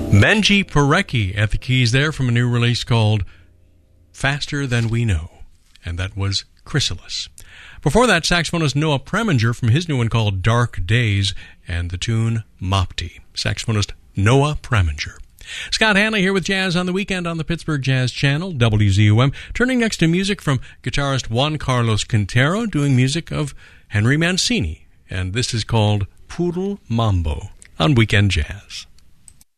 Benji Parecki at the keys there from a new release called Faster Than We Know, and that was Chrysalis. Before that, saxophonist Noah Preminger from his new one called Dark Days, and the tune Mopti. Saxophonist Noah Preminger. Scott Hanley here with Jazz on the Weekend on the Pittsburgh Jazz Channel, WZUM. Turning next to music from guitarist Juan Carlos Quintero, doing music of Henry Mancini, and this is called Poodle Mambo on Weekend Jazz.